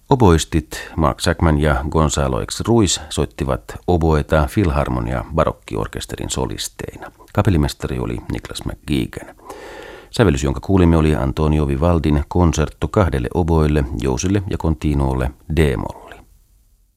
Oboistit Mark Chapman ja Gonzalo X. Ruiz soittivat oboeta Philharmonia barokkiorkesterin solisteina. Kapellimestari oli Niklas McGeegan. Sävellys, jonka kuulimme, oli Antonio Vivaldin konsertto 2 oboille, jousille ja continuolle D-moll.